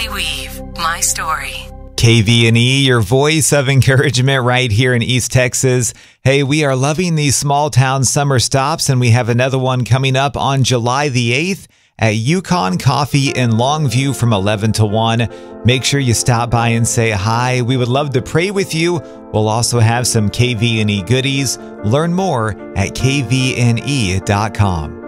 Patty Weave, my story. KV&E, your voice of encouragement right here in East Texas. Hey, we are loving these small town summer stops, and we have another one coming up on July the 8th at Yukon Coffee in Longview from 11 to 1. Make sure you stop by and say hi. We would love to pray with you. We'll also have some KV&E goodies. Learn more at kvne.com.